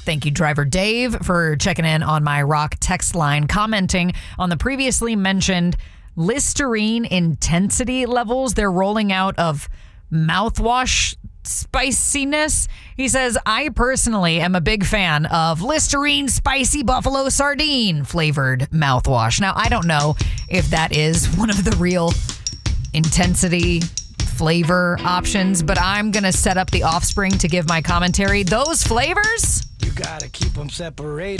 Thank you, driver Dave, for checking in on my rock text line, commenting on the previously mentioned Listerine intensity levels they're rolling out of mouthwash spiciness. He says, I personally am a big fan of Listerine spicy buffalo sardine flavored mouthwash. Now, I don't know if that is one of the real intensity flavor options, but I'm going to set up the Offspring to give my commentary. Those flavors, you gotta keep them separated.